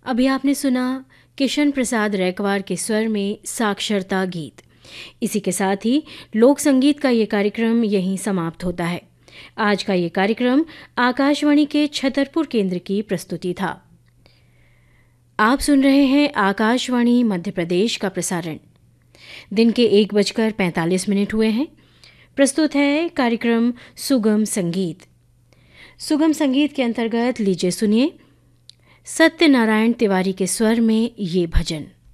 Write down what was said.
अभी आपने सुना किशन प्रसाद रैकवार के स्वर में साक्षरता गीत। इसी के साथ ही लोक संगीत का ये कार्यक्रम यहीं समाप्त होता है। आज का ये कार्यक्रम आकाशवाणी के छतरपुर केंद्र की प्रस्तुति था। आप सुन रहे हैं आकाशवाणी मध्य प्रदेश का प्रसारण। दिन के 1:45 हुए हैं। प्रस्तुत है कार्यक्रम सुगम संगीत। सुगम संगीत के अंतर्गत लीजिए सुनिए सत्यनारायण तिवारी के स्वर में ये भजन।